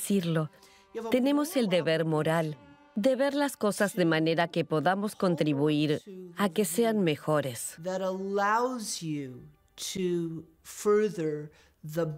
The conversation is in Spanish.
decirlo. Tenemos el deber moral de ver las cosas de manera que podamos contribuir a que sean mejores. That allows you to further the